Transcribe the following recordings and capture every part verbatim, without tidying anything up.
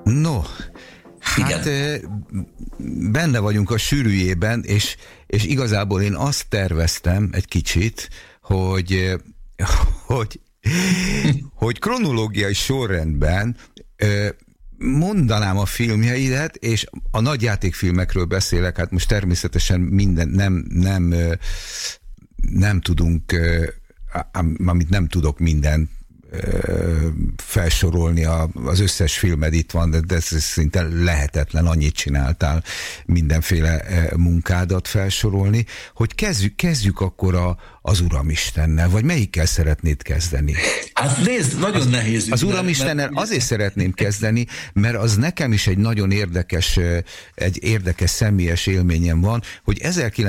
No, hát igen. Benne vagyunk a sűrűjében, és, és igazából én azt terveztem egy kicsit, hogy, hogy, hogy kronológiai sorrendben mondanám a filmjeidet, és a nagyjátékfilmekről beszélek, hát most természetesen minden, nem, nem, nem tudunk, amit nem tudok minden felsorolni, az összes filmed itt van, de ez szinte lehetetlen, annyit csináltál mindenféle munkádat felsorolni, hogy kezdjük, kezdjük akkor a, az Uramistennel, vagy melyikkel szeretnéd kezdeni? Hát nézd, nagyon az, nehéz. Az Uramistennel mert... azért szeretném kezdeni, mert az nekem is egy nagyon érdekes, egy érdekes személyes élményem van, hogy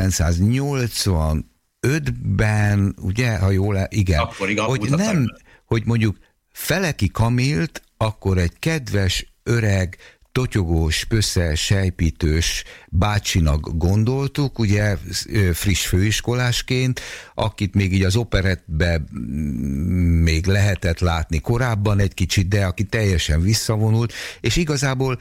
ezerkilencszáznyolcvanötben, ugye, ha jól, igen, akkor, igen, hogy nem, hogy mondjuk Feleki Kamilt akkor egy kedves, öreg, totyogós, pösze, sejpítős bácsinak gondoltuk, ugye friss főiskolásként, akit még így az operettbe még lehetett látni korábban egy kicsit, de aki teljesen visszavonult, és igazából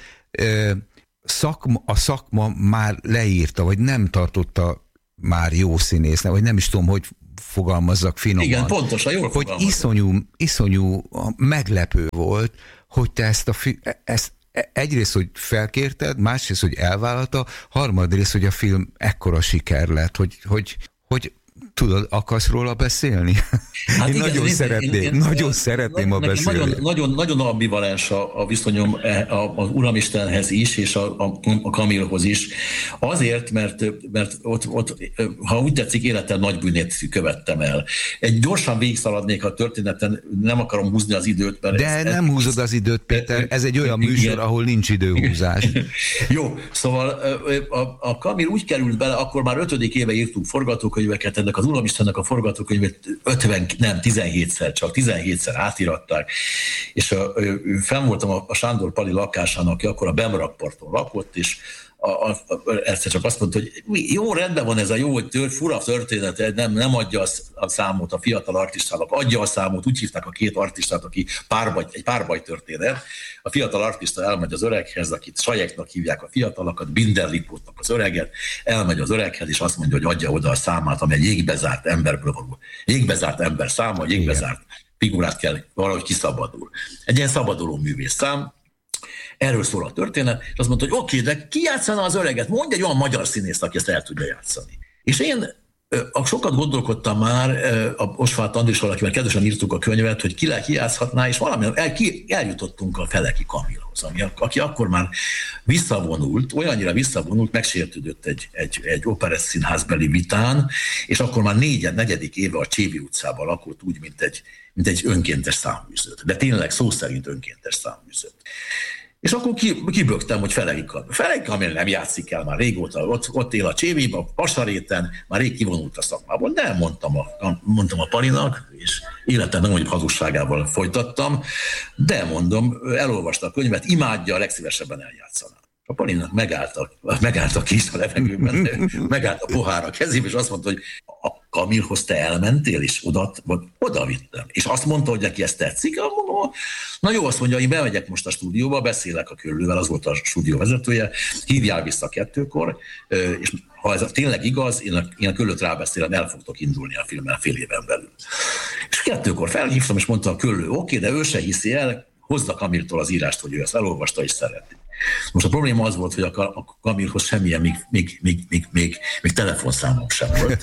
szakma, a szakma már leírta, vagy nem tartotta már jó színésznek, vagy nem is tudom, hogy fogalmazzak finoman. Igen, pontosan, jól hogy iszonyú, iszonyú meglepő volt, hogy te ezt a fi- ezt egyrészt, hogy felkérted, másrészt, hogy elvállalta, harmadrészt, hogy a film ekkora siker lett, hogy, hogy, hogy tudod, akarsz róla beszélni? Hát én igen, nagyon én, szeretném, én, én, nagyon én, szeretném a beszélni. Nagyon, nagyon, nagyon ambivalens a, a viszonyom az Uramistenhez is, és a, a, a Camillehoz is. Azért, mert, mert ott, ott, ha úgy tetszik, életem nagy bűnét követtem el. Egy gyorsan végigszaladnék a történeten, nem akarom húzni az időt. Mert De ez, nem ez, húzod az időt, Péter, ez egy olyan műsor, igen. ahol nincs időhúzás. Jó, szóval a, a Camille úgy került bele, akkor már ötödik éve írtunk forgatókönyveket, ennek az Uramistennek a forgatókönyvét ötven, nem, tizenhétszer, csak tizenhétszer átiratták, és a, fenn voltam a, a Sándor Pali lakásán, aki akkor a Bemrakparton lakott, és a, a, a, egyszer csak azt mondta, hogy jó, rendben van ez a jó, hogy tört, fura történet, nem, nem adja a számot a fiatal artistának, adja a számot, úgy hívták a két artistát, aki párbaj, egy párbaj történet. A fiatal artista elmegy az öreghez, akit Sajeknak hívják a fiatalokat, Binder Lipótnak az öreget, elmegy az öreghez, és azt mondja, hogy adja oda a számát, ami egy jégbezárt emberből való. Jégbezárt ember száma, egy jégbezárt figurát kell valahogy kiszabadul. Egy ilyen szabaduló művész szám. Erről szól a történet, és azt mondta, hogy oké, okay, de ki játszana az öreget? Mondj egy olyan magyar színészt, aki ezt el tudja játszani. És én sokat gondolkodtam már a Osváth Andrissal, akivel kedvesen írtuk a könyvet, hogy ki, ki játszhatná, és valami el, ki, eljutottunk a Feleki Camillehoz, ami, aki akkor már visszavonult, olyannyira visszavonult, megsértődött egy, egy, egy operett színházbeli vitán, és akkor már négyen, negyedik éve a Csévi utcában lakott úgy, mint egy, mint egy önkéntes száműzött. De tényleg szó szerint önkéntes száműzött. És akkor kibögtem, hogy Feleki Camille. Feleki Camille nem játszik el már régóta, ott, ott él a Csévébe, a Pasaréten, már rég kivonult a szakmából. Nem, mondtam a, mondtam a Palinak, és életem nem mondjuk hazugságával folytattam, de mondom, elolvasta a könyvet, imádja, a legszívesebben eljátszaná. A Palinak megállt a, megállt a kis a levegőben, megállt a pohár a kezébe, és azt mondta, hogy a Camillehoz te elmentél, és oda, oda vittem. És azt mondta, hogy neki ezt tetszik. Mondom, na jó, azt mondja, én bemegyek most a stúdióba, beszélek a Köllővel, az volt a stúdió vezetője, hívjál vissza kettőkor, és ha ez tényleg igaz, én a, én a Köllőt rábeszélem, el fogtok indulni a filmmel fél éven belül. És kettőkor felhívtam, és mondta a Köllő, oké, de ő se hiszi el, hozza Camille-tól az írást, hogy ő ezt elolvasta és szereti. Most a probléma az volt, hogy a Camillehoz semmilyen még, még, még, még, még, még telefonszámom sem volt.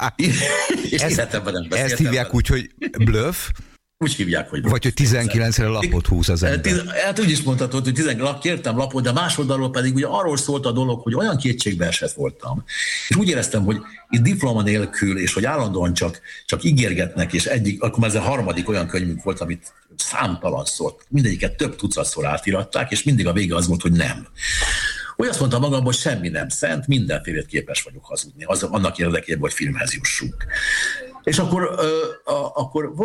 És ezt, ezt hívják úgy, hogy bluff? Úgy hívják, hogy... Vagy hogy tizenkilencre lapot húz az ember. Hát úgy is mondhatod, hogy tizenkilenc kértem lapot, de más oldalról pedig ugye arról szólt a dolog, hogy olyan kétségbeesett voltam. És úgy éreztem, hogy itt diploma nélkül, és hogy állandóan csak, csak ígérgetnek, és egyik, akkor ez a harmadik olyan könyvünk volt, amit számtalan szólt. Mindegyiket több tucatszor átiratták, és mindig a vége az volt, hogy nem. Úgy azt mondtam magamban, hogy semmi nem szent, mindenfélét képes vagyok hazudni, az, annak érdekében, hogy filmhez jussunk. És akkor, ö, a, akkor volt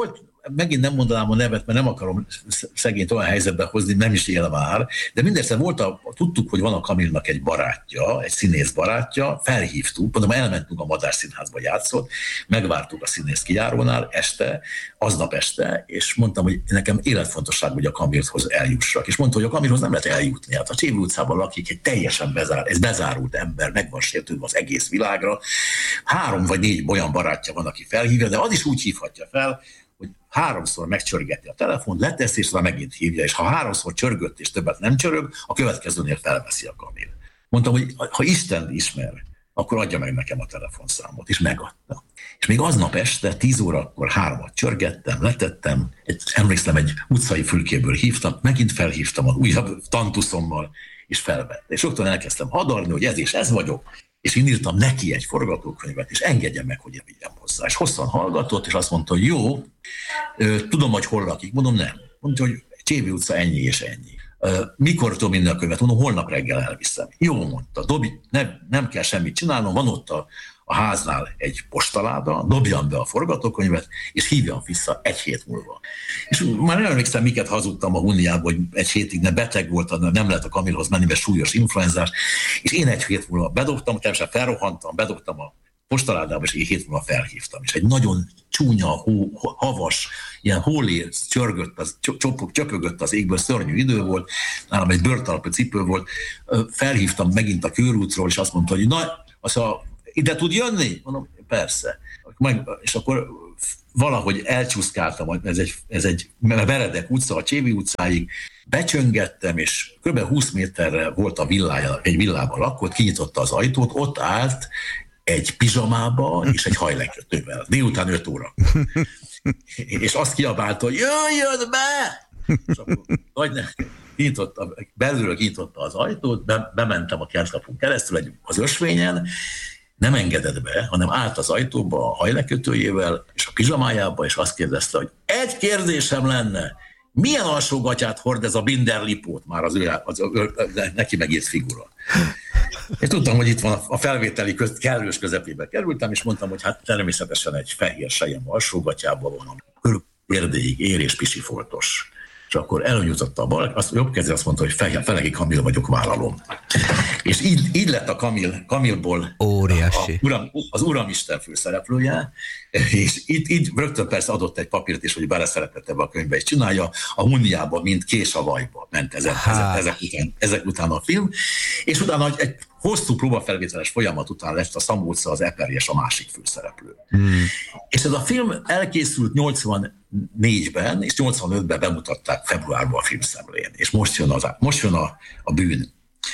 megint nem mondanám a nevet, mert nem akarom szegényt olyan helyzetbe hozni, nem is él már, de mindezt volt a, tudtuk, hogy van a Camille-nak egy barátja, egy színész barátja, felhívtuk, mondom, elmentünk a Madár Színházba játszott, megvártuk a színész kijárónál este, aznap este, és mondtam, hogy nekem életfontosság, hogy a Camille-hoz eljussak. És mondta, hogy a Camille-hoz nem lehet eljutni. Hát a Csévi utcában lakik egy teljesen bezár, ez bezárult ember, meg van sértődve az egész világra. Három vagy négy olyan barátja van, aki felhívja, de az is úgy hívhatja fel, hogy háromszor megcsörgeti a telefont, letesz, és megint hívja, és ha háromszor csörgött, és többet nem csörög, a következőnél felveszi a Camille. Mondtam, hogy ha Isten ismer, akkor adja meg nekem a telefonszámot, és megadta. És még aznap este, tíz órakor háromat csörgettem, letettem, egy, emlékszem, egy utcai fülkéből hívtam, megint felhívtam az újabb tantuszommal, és felvette. És rögtön elkezdtem hadarni, hogy ez és ez vagyok, és én írtam neki egy forgatókönyvet, és engedje meg, hogy vigyem hozzá. És hosszan hallgatott, és azt mondta, hogy jó, tudom, hogy hol lakik. Mondom, nem. Mondta, hogy Csévi utca ennyi és ennyi. Mikor tudom minden a könyvet? Mondom, holnap reggel elviszem. Jó, mondta, Dobi, nem, nem kell semmit csinálnom, van ott a, a háznál egy postaláda, dobjam be a forgatókönyvet, és hívjam vissza egy hét múlva. És már nem emlékszem, miket hazudtam a Hunniába, hogy egy hétig ne beteg volt, nem lehet a Camille-hoz menni, mert súlyos influenzás, és én egy hét múlva bedobtam, természetesen felrohantam, bedobtam a postaládába, és egy hét múlva felhívtam. És egy nagyon csúnya, hó, havas, ilyen hólé csörgött, az, csopog, csöpögött az égből, szörnyű idő volt, nálam egy bőrtalpú cipő volt, felhívtam megint a körútról, és azt mondta, hogy na, azt mondja, ide tud jönni? Mondom, persze. És akkor valahogy elcsúszkáltam, ez egy, ez egy meredek utca, a Csévi utcáig, becsöngettem, és kb. húsz méterre volt a villája, egy villában lakott, kinyitotta az ajtót, ott állt egy pizsamába és egy hajlekötővel, délután öt óra. És azt kiabálta, hogy jöjjön be! És akkor nagy ne, kinyitotta, belülről kinyitotta az ajtót, be, bementem a kertkapun keresztül egy, az ösvényen, nem engedett be, hanem állt az ajtóba a hajlekötőjével és a pizsamájába, és azt kérdezte, hogy egy kérdésem lenne, milyen alsógatyát hord ez a Binderlipót, már az, ő, az, az neki megírt figura. Én tudtam, hogy itt van a felvételi köz, kellős közepébe kerültem, és mondtam, hogy hát természetesen egy fehér sejem alsógatyában van, érdéig ér és pisifoltos. És akkor elnyújtotta a bal, azt jobb kezre azt mondta, hogy Fe, Felegi Camille vagyok, vállalom. És így, így lett a Camille, Camille-ból óriási. A, a uram, az Uramisten főszereplője, és itt, így rögtön persze adott egy papírt is, hogy beleszeretett ebbe a könyvbe, és csinálja a Hunniába, mint Kés a vajba ment ezek, ezek, ezek, után, ezek után a film, és utána egy hosszú próbafelvételes folyamat után lett a Szamóca az Eperjes a másik főszereplő. Hmm. És ez a film elkészült nyolcvannégyben, és nyolcvanötben bemutatták februárban a filmszemlén, és most jön, az, most jön a, a bűn.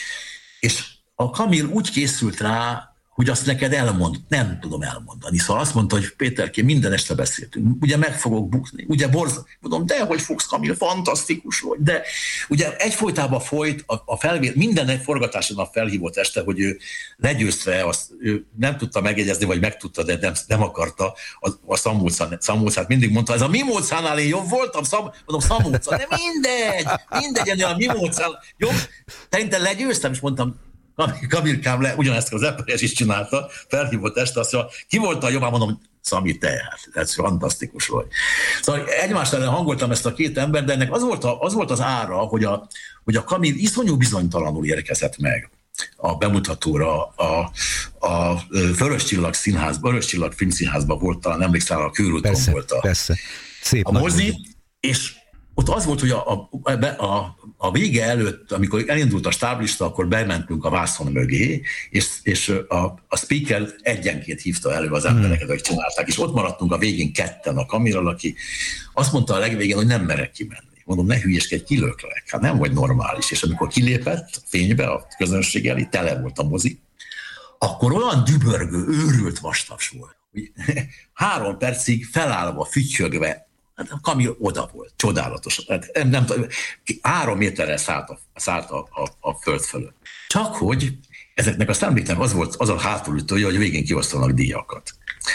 És a Camille úgy készült rá, hogy azt neked elmond, nem tudom elmondani. Szóval azt mondta, hogy Péterké, minden este beszéltünk, ugye meg fogok bukni, ugye borz, mondom, de hogy fogsz, Camille, fantasztikus vagy, de ugye egyfolytában folyt a, a felvét, minden forgatáson a felhívott este, hogy ő legyőzve, azt ő nem tudta megjegyezni, vagy megtudta, de nem, nem akarta a, a Szamócát, mindig mondta, ez a Mimócánál én jobb voltam, Szam, mondom, Szamóca, de mindegy, mindegy, ennél a Mimócán jobb, szerintem legyőztem, és mondtam, Camille le, ugyanezt az Eperjes is csinálta, felhívott este, azt mondja, ki volt a jobbán, mondom, Szami, te, hát, ez fantasztikus vagy. Szóval egymás ellen hangoltam ezt a két ember, de ennek az volt, a, az, volt az ára, hogy a, hogy a Camille iszonyú bizonytalanul érkezett meg a bemutatóra, a, a Vörös Csillag Színház, Vörös Csillag Filmszínházban volt, talán emlékszel, a Körúton persze, volt a, persze. Szép a mozi, és ott az volt, hogy a, a, a, a vége előtt, amikor elindult a stáblista, akkor bementünk a vászon mögé, és, és a, a speaker egyenként hívta elő az embereket, hogy csinálták, és ott maradtunk a végén ketten a Camille-ral, aki azt mondta a legvégén, hogy nem merek kimenni. Mondom, ne hülyeskedj, kilöklek, hát nem vagy normális. És amikor kilépett a fénybe, a közönség elé, tele volt a mozi, akkor olyan dübörgő, őrült vastaps volt, hogy három percig felállva, fütyögve, hát a Camille oda volt, csodálatos. Hát nem, nem, három méterre szállt a, szállt a, a, a föld fölött. Csak hogy ezeknek a emléknek az volt az a hátulütője, hogy végén kiosztanak díjakat.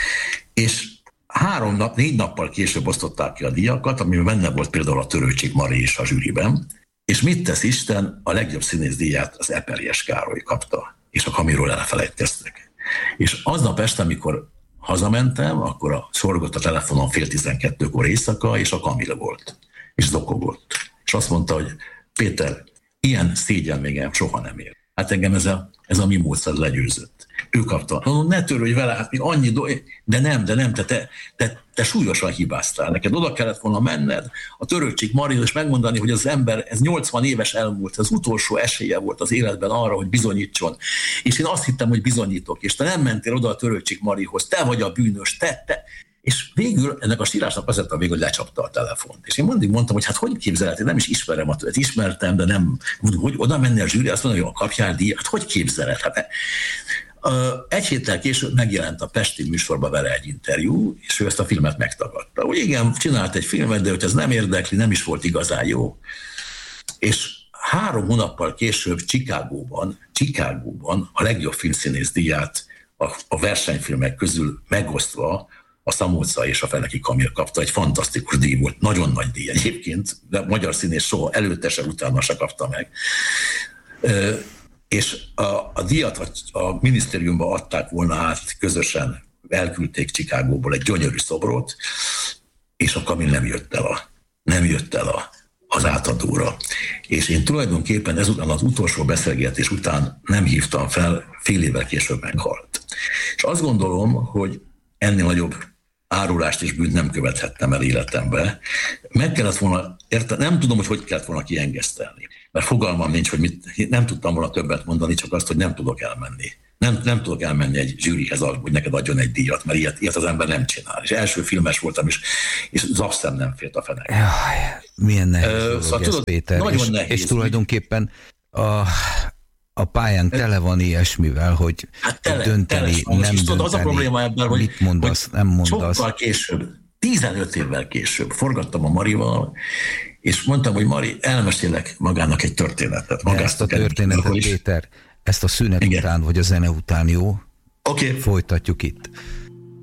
És három nap, négy nappal később osztották ki a díjakat, amiben benne volt például a Törőcsik Mari is a zsűriben, és mit tesz Isten, a legjobb színész díját az Eperjes Károly kapta, és a Camille-ról elfelejtkeztek. És aznap este, amikor hazamentem, akkor a sorgott a telefonon fél tizenkettőkor éjszaka, és a Kamil volt, és zokogott. És azt mondta, hogy Péter, ilyen szégyen még engem soha nem ér. Hát engem ez a, ez a mi módszer legyőzött. Ő kapta. Mondom, ne törődj vele, hát még annyi do... De nem, de nem, te, te, te, te súlyosan hibáztál. Neked oda kellett volna menned a Törökcsik Marihoz, és megmondani, hogy az ember, ez nyolcvan éves elmúlt, az utolsó esélye volt az életben arra, hogy bizonyítson. És én azt hittem, hogy bizonyítok, és te nem mentél oda a Törökcsik Marihoz, te vagy a bűnös, te, te. És végül ennek a sírásnak az lett a végül, hogy lecsapta a telefont. És én mindig mondtam, hogy hát hogy képzeled, én nem is ismerem a tőlet, ismertem, de nem, hogy oda menni a zsűri, azt mondja, hogy kapjál díjat, hát hogy képzeled? Hát, egy héttel később megjelent a Pesti műsorba vele egy interjú, és ő ezt a filmet megtagadta. Hogy igen, csinált egy filmet, de őt ez nem érdekli, nem is volt igazán jó. És három hónappal később Chicagóban, Chicagóban a legjobb filmszínész díját a, a versenyfilmek közül megosztva a Szamóca és a Feleki Kamil kapta, egy fantasztikus díj volt, nagyon nagy díj egyébként, de a magyar színész soha előtte se, utána se kapta meg. És a, a díjat a, a minisztériumba adták volna át, közösen elküldték Chicagóból egy gyönyörű szobrot, és a Kamil nem jött el, a, nem jött el a, az átadóra. És én tulajdonképpen ezután az utolsó beszélgetés után nem hívtam fel, fél évvel később meghalt. És azt gondolom, hogy ennél nagyobb árulást és bűnt nem követhettem el életembe. Meg kellett volna, érte, nem tudom, hogy hogy kellett volna kiengesztelni, mert fogalmam nincs, hogy mit, nem tudtam volna többet mondani, csak azt, hogy nem tudok elmenni. Nem, nem tudok elmenni egy zsűrihez, hogy neked adjon egy díjat, mert ilyet, ilyet az ember nem csinál. És első filmes voltam, és, és zapszem nem félt a fenek. Jaj, milyen nehéz uh, szóval ez, tudod, Péter. Nagyon és, nehéz. És tulajdonképpen a... A pályán tele van ilyesmivel, hogy hát tele, dönteni, tele, nem dönteni, az a probléma ebben, hogy, mit mondasz, nem mondasz. Sokkal később, tizenöt évvel később forgattam a Marival, és mondtam, hogy Mari, elmesélek magának egy történetet. Ezt a történetet, Péter, ezt a szünet Igen. után, vagy a zene után, jó? Oké. Okay. Folytatjuk itt.